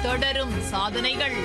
தொடரும் சாதனைகள்.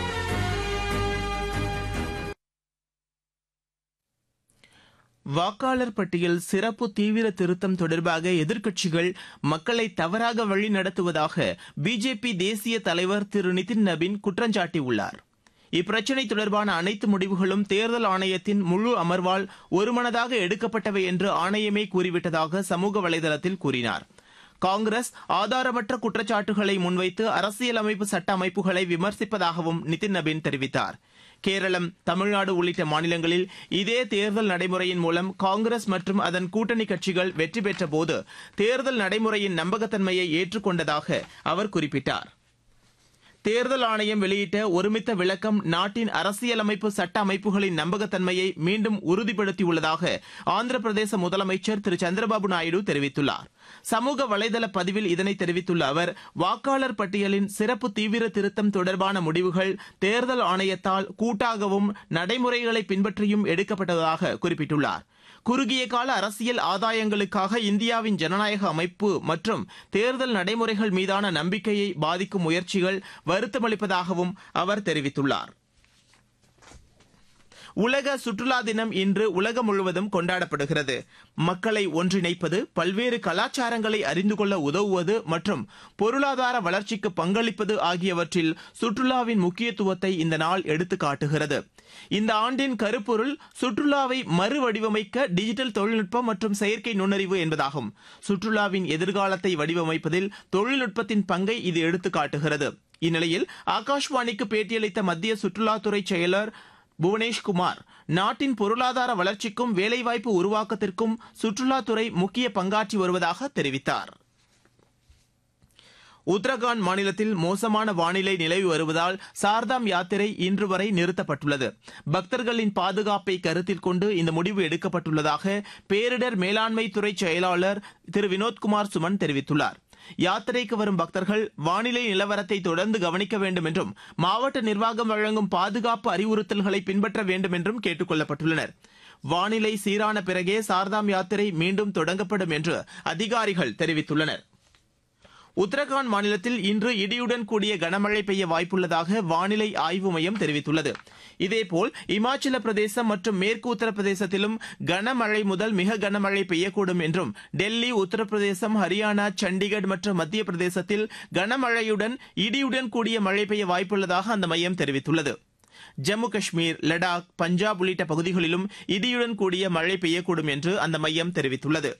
வாக்காளர் பட்டியல் சிறப்பு தீவிர திருத்தம் தொடர்பாக எதிர்க்கட்சிகள் மக்களை தவறாக வழிநடத்துவதாக பிஜேபி தேசிய தலைவர் திரு நிதின் நபீன் குற்றஞ்சாட்டியுள்ளார். இப்பிரச்சினை தொடர்பான அனைத்து முடிவுகளும் தேர்தல் ஆணையத்தின் முழு அமர்வால் ஒருமனதாக எடுக்கப்பட்டவை என்று ஆணையமே கூறிவிட்டதாக சமூக வலைதளத்தில் கூறினார். காங்கிரஸ் ஆதாரமற்ற குற்றச்சாட்டுகளை முன்வைத்து அரசியலமைப்பு சட்ட அமைப்புகளை விமர்சிப்பதாகவும் நிதின் நபீன் தெரிவித்தார். கேரளம், தமிழ்நாடு உள்ளிட்ட மாநிலங்களில் இதே தேர்தல் நடைமுறையின் மூலம் காங்கிரஸ் மற்றும் அதன் கூட்டணி கட்சிகள் வெற்றி பெற்றபோது தேர்தல் நடைமுறையின் நம்பகத்தன்மையை ஏற்றுக்கொண்டதாக அவர் குறிப்பிட்டார். தேர்தல் ஆணையம் வெளியிட்ட ஒருமித்த விளக்கம் நாட்டின் அரசியலமைப்பு சட்ட அமைப்புகளின் நம்பகத்தன்மையை மீண்டும் உறுதிப்படுத்தியுள்ளதாக ஆந்திர பிரதேச முதலமைச்சர் திரு சந்திரபாபு நாயுடு தெரிவித்துள்ளார். சமூக வலைதள பதிவில் இதனை தெரிவித்துள்ள அவர், வாக்காளர் பட்டியலின் சிறப்பு தீவிர திருத்தம் தொடர்பான முடிவுகள் தேர்தல் ஆணையத்தால் கூட்டாகவும் நடைமுறைகளை பின்பற்றியும் எடுக்கப்பட்டதாக குறிப்பிட்டுள்ளார். குறுகிய கால அரசியல் ஆதாயங்களுக்காக இந்தியாவின் ஜனநாயக அமைப்பு மற்றும் தேர்தல் நடைமுறைகள் மீதான நம்பிக்கையை பாதிக்கும் முயற்சிகள் வருத்தமளிப்பதாகவும் அவர் தெரிவித்துள்ளார். உலக சுற்றுலா தினம் இன்று உலகம் முழுவதும் கொண்டாடப்படுகிறது. மக்களை ஒன்றிணைப்பது, பல்வேறு கலாச்சாரங்களை அறிந்து கொள்ள உதவுவது மற்றும் பொருளாதார வளர்ச்சிக்கு பங்களிப்பது ஆகியவற்றில் சுற்றுலாவின் முக்கியத்துவத்தை இந்த நாள் எடுத்துக் காட்டுகிறது. இந்த ஆண்டின் கருப்பொருள் சுற்றுலாவை மறுவடிவமைக்க டிஜிட்டல் தொழில்நுட்பம் மற்றும் செயற்கை நுண்ணறிவு என்பதாகும். சுற்றுலாவின் எதிர்காலத்தை வடிவமைப்பதில் தொழில்நுட்பத்தின் பங்கை இது எடுத்துக் காட்டுகிறது. இந்நிலையில் ஆகாஷ்வாணிக்கு பேட்டியளித்த மத்திய சுற்றுலாத்துறை செயலர் புவனேஷ்குமார், நாட்டின் பொருளாதார வளர்ச்சிக்கும் வேலைவாய்ப்பு உருவாக்கத்திற்கும் சுற்றுலாத்துறை முக்கிய பங்காற்றி வருவதாக தெரிவித்தார். உத்தரகாண்ட் மாநிலத்தில் மோசமான வானிலை நிலவி வருவதால் சார்தாம் யாத்திரை இன்று வரை நிறுத்தப்பட்டுள்ளது. பக்தர்களின் பாதுகாப்பை கருத்தில் கொண்டு இந்த முடிவு எடுக்கப்பட்டுள்ளதாக பேரிடர் மேலாண்மை துறை செயலாளர் திரு வினோத்குமார் சுமன் தெரிவித்துள்ளார். யாத்திரைக்கு வரும் பக்தர்கள் வானிலை நிலவரத்தை தொடர்ந்து கவனிக்க வேண்டும் என்றும் மாவட்ட நிர்வாகம் வழங்கும் பாதுகாப்பு அறிவுறுத்தல்களை பின்பற்ற வேண்டும் என்றும் கேட்டுக் கொள்ளப்பட்டுள்ளனர். வானிலை சீரான பிறகே சார்தாம் யாத்திரை மீண்டும் தொடங்கப்படும் என்று அதிகாரிகள் தெரிவித்துள்ளனர். உத்தரகாண்ட் மாநிலத்தில் இன்று இடியுடன் கூடிய கனமழை பெய்ய வாய்ப்புள்ளதாக வானிலை ஆய்வு மையம் தெரிவித்துள்ளது. இதேபோல் இமாச்சல பிரதேசம் மற்றும் மேற்கு உத்தரப்பிரதேசத்திலும் கனமழை முதல் மிக கனமழை பெய்யக்கூடும் என்றும், டெல்லி, உத்தரப்பிரதேசம், ஹரியானா, சண்டிகர் மற்றும் மத்திய பிரதேசத்தில் கனமழையுடன் இடியுடன் கூடிய மழை பெய்ய வாய்ப்புள்ளதாக அந்த மையம் தெரிவித்துள்ளது. ஜம்மு காஷ்மீர், லடாக், பஞ்சாப் உள்ளிட்ட பகுதிகளிலும் இடியுடன் கூடிய மழை பெய்யக்கூடும் என்று அந்த மையம் தெரிவித்துள்ளது.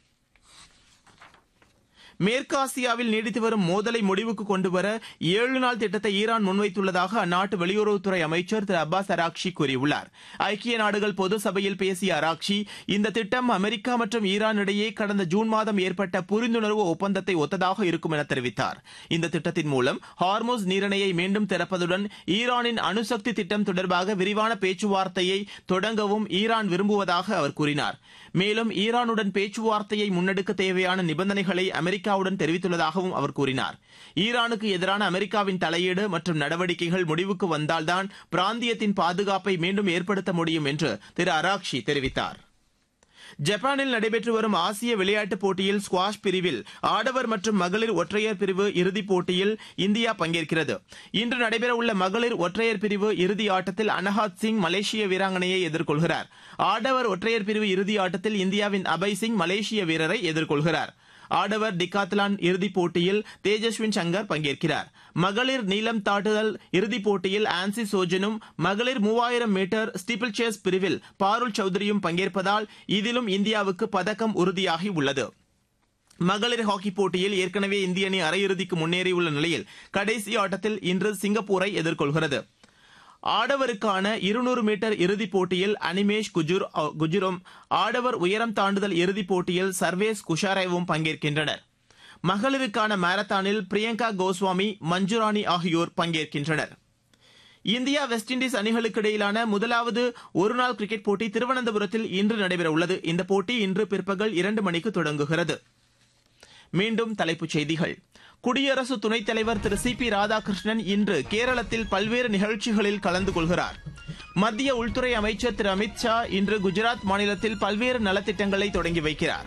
மேற்காசியாவில் நீடித்து வரும் மோதலை முடிவுக்கு கொண்டுவர 7 நாள் திட்டத்தை ஈரான் முன்வைத்துள்ளதாக அந்நாட்டு வெளியுறவுத்துறை அமைச்சர் திரு அப்பாஸ் அராக்ஷி கூறியுள்ளார். ஐக்கிய நாடுகள் பொது சபையில் பேசிய அராக்ஷி, இந்த திட்டம் அமெரிக்கா மற்றும் ஈரான் இடையே கடந்த ஜூன் மாதம் ஏற்பட்ட புரிந்துணர்வு ஒப்பந்தத்தை ஒத்ததாக இருக்கும் என தெரிவித்தார். இந்த திட்டத்தின் மூலம் ஹார்முஸ் நீரிணையை மீண்டும் திறப்பதுடன் ஈரானின் அணுசக்தி திட்டம் தொடர்பாக விரிவான பேச்சுவார்த்தையை தொடங்கவும் ஈரான் விரும்புவதாக அவர் கூறினார். மேலும் ஈரானுடன் பேச்சுவார்த்தையை முன்னெடுக்க தேவையான நிபந்தனைகளை அமெரிக்காவுடன் தெரிவித்துள்ளதாகவும் அவர் கூறினார். ஈரானுக்கு எதிரான அமெரிக்காவின் தலையீடு மற்றும் நடவடிக்கைகள் முடிவுக்கு வந்தால்தான் பிராந்தியத்தின் பாதுகாப்பை மீண்டும் ஏற்படுத்த முடியும் என்று திரு அராக்ஷி தெரிவித்தார். ஜப்பானில் நடைபெற்று வரும் ஆசிய விளையாட்டுப் போட்டியில் ஸ்குவாஷ் பிரிவில் ஆடவர் மற்றும் மகளிர் ஒற்றையர் பிரிவு இறுதிப் போட்டியில் இந்தியா பங்கேற்கிறது. இன்று நடைபெறவுள்ள மகளிர் ஒற்றையர் பிரிவு இறுதி ஆட்டத்தில் அனஹாத் சிங் மலேசிய வீராங்கனையை எதிர்கொள்கிறார். ஆடவர் ஒற்றையர் பிரிவு இறுதி ஆட்டத்தில் இந்தியாவின் அபய் சிங் மலேசிய வீரரை எதிர்கொள்கிறார். ஆடவர் டிகாத்லான் இறுதிப் போட்டியில் தேஜஸ்வின் சங்கர் பங்கேற்கிறார். மகளிர் நீளம் தாண்டுதல் இறுதிப் போட்டியில் ஆன்சி சோஜனும், மகளிர் 3000 மீட்டர் ஸ்டீப்பிள் சேஸ் பிரிவில் பாருல் சௌத்ரியும் பங்கேற்பதால் இதிலும் இந்தியாவுக்கு பதக்கம் உறுதியாகி உள்ளது. மகளிர் ஹாக்கி போட்டியில் ஏற்கனவே இந்திய அணி அரையிறுதிக்கு முன்னேறியுள்ள நிலையில் கடைசி ஆட்டத்தில் இன்று சிங்கப்பூரை எதிர்கொள்கிறது. ஆடவருக்கான 200 மீட்டர் இறுதிப் போட்டியில் அனிமேஷ் குஜுரும், ஆடவர் உயரம் தாண்டுதல் இறுதிப் போட்டியில் சர்வேஸ் குஷாரேவும் பங்கேற்கின்றனர். மகளிருக்கான மாரத்தானில் பிரியங்கா கோஸ்வாமி, மஞ்சுராணி ஆகியோர் பங்கேற்கின்றனர். இந்தியா வெஸ்ட் இண்டீஸ் அணிகளுக்கு இடையிலான முதலாவது ஒருநாள் கிரிக்கெட் போட்டி திருவனந்தபுரத்தில் இன்று நடைபெறவுள்ளது. இந்த போட்டி இன்று பிற்பகல் 2 மணிக்கு தொடங்குகிறது. மீண்டும் தலைப்புச் செய்திகள். குடியரசு துணைத் தலைவர் திரு சி பி ராதாகிருஷ்ணன் இன்று கேரளத்தில் பல்வேறு நிகழ்ச்சிகளில் கலந்து கொள்கிறார். மத்திய உள்துறை அமைச்சர் திரு அமித் ஷா இன்று குஜராத் மாநிலத்தில் பல்வேறு நலத்திட்டங்களை தொடங்கி வைக்கிறார்.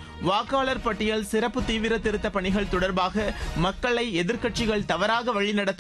வாக்காளர் பட்டியல் சிறப்பு தீவிர திருத்த பணிகள் தொடர்பாக மக்களை எதிர்க்கட்சிகள் தவறாக வழிநடத்தும்